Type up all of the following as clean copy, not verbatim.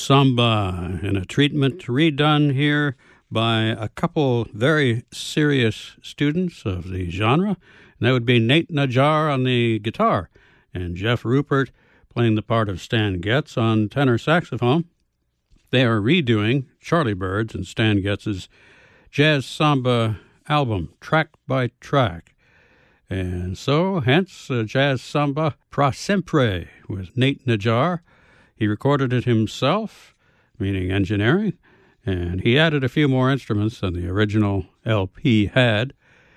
Samba in a treatment redone here by a couple very serious students of the genre. And that would be Nate Najjar on the guitar and Jeff Rupert playing the part of Stan Getz on tenor saxophone. They are redoing Charlie Bird's and Stan Getz's Jazz Samba album, track by track. And so, hence, Jazz Samba Pra Sempre with Nate Najjar. He recorded it himself, meaning engineering, and he added a few more instruments than the original LP had.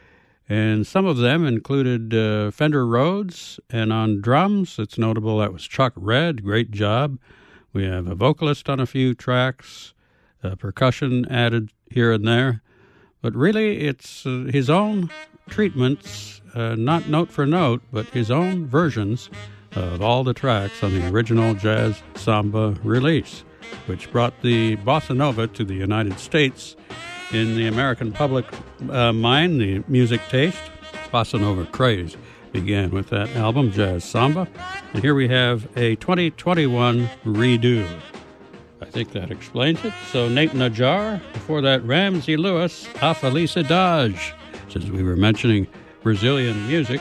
And some of them included Fender Rhodes, and on drums, it's notable that was Chuck Redd, great job. We have a vocalist on a few tracks, percussion added here and there. But really, it's his own treatments, not note for note, but his own versions of all the tracks on the original Jazz Samba release, which brought the bossa nova to the United States. In the American public mind, the music taste, bossa nova craze began with that album, Jazz Samba. And here we have a 2021 redo. I think that explains it. So Nate Najjar, before that Ramsey Lewis, A Felicidade, since we were mentioning Brazilian music.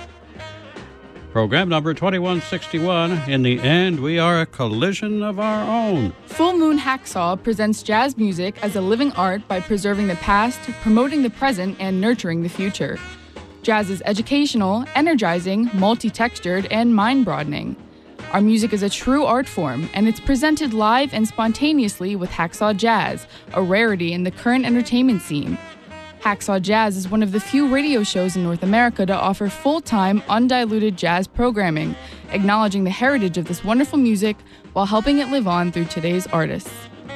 Program number 2161. In the end, we are a collision of our own. Full Moon Hacksaw presents jazz music as a living art by preserving the past, promoting the present, and nurturing the future. Jazz is educational, energizing, multi-textured, and mind-broadening. Our music is a true art form, and it's presented live and spontaneously with Hacksaw Jazz, a rarity in the current entertainment scene. Hacksaw Jazz is one of the few radio shows in North America to offer full-time, undiluted jazz programming, acknowledging the heritage of this wonderful music while helping it live on through today's artists.